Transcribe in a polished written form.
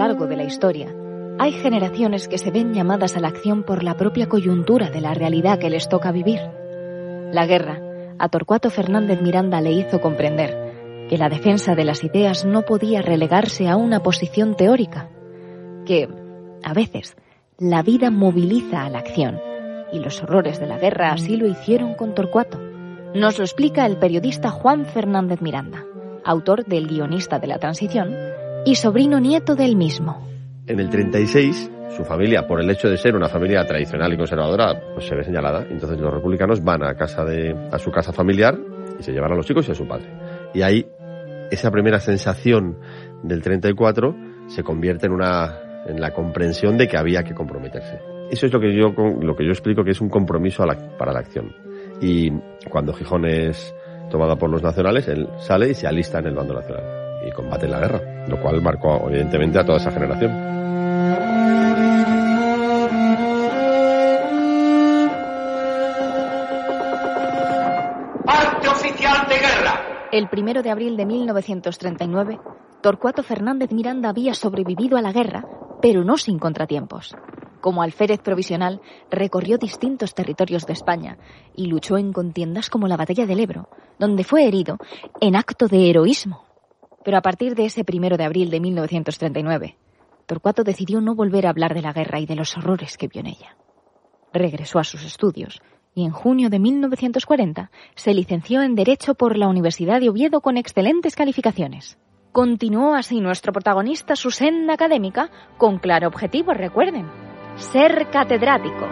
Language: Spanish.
largo de la historia, hay generaciones que se ven llamadas a la acción por la propia coyuntura de la realidad que les toca vivir. La guerra, a Torcuato Fernández Miranda le hizo comprender que la defensa de las ideas no podía relegarse a una posición teórica, que, a veces, la vida moviliza a la acción, y los horrores de la guerra así lo hicieron con Torcuato. Nos lo explica el periodista Juan Fernández Miranda, autor del Guionista de la Transición y sobrino nieto del mismo. En el 36, su familia, por el hecho de ser una familia tradicional y conservadora, pues se ve señalada. Entonces los republicanos van a su casa familiar y se llevan a los chicos y a su padre. Y ahí, esa primera sensación del 34 se convierte en la comprensión de que había que comprometerse. Eso es lo que yo explico que es un compromiso para la acción. Y cuando Gijón es tomada por los nacionales, él sale y se alista en el bando nacional y combate en la guerra, lo cual marcó evidentemente a toda esa generación. Parte oficial de guerra. El 1 de abril de 1939, Torcuato Fernández Miranda había sobrevivido a la guerra, pero no sin contratiempos. Como alférez provisional, recorrió distintos territorios de España y luchó en contiendas como la Batalla del Ebro, donde fue herido en acto de heroísmo. Pero a partir de ese 1 de abril de 1939, Torcuato decidió no volver a hablar de la guerra y de los horrores que vio en ella. Regresó a sus estudios y en junio de 1940 se licenció en Derecho por la Universidad de Oviedo con excelentes calificaciones. Continuó así nuestro protagonista su senda académica con claro objetivo, recuerden: ser catedrático.